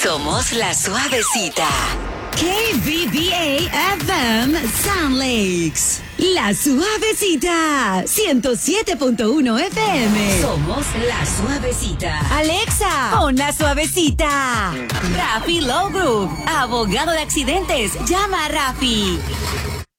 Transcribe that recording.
Somos La Suavecita. KBBA FM Sound Lakes. La Suavecita. 107.1 FM. Somos La Suavecita. Alexa, pon La Suavecita. Rafi Law Group. Abogado de accidentes. Llama a Rafi.